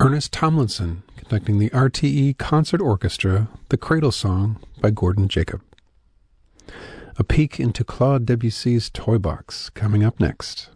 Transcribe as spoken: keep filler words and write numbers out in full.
Ernest Tomlinson conducting the R T E Concert Orchestra, The Cradle Song by Gordon Jacob. A peek into Claude Debussy's Toy Box coming up next.